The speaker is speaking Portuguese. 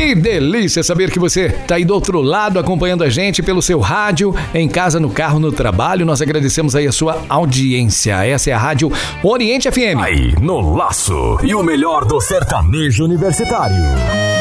Que delícia saber que você tá aí do outro lado acompanhando a gente pelo seu rádio, em casa, no carro, no trabalho. Nós agradecemos aí a sua audiência. Essa é a Rádio Oriente FM. Aí, no laço. E o melhor do sertanejo universitário.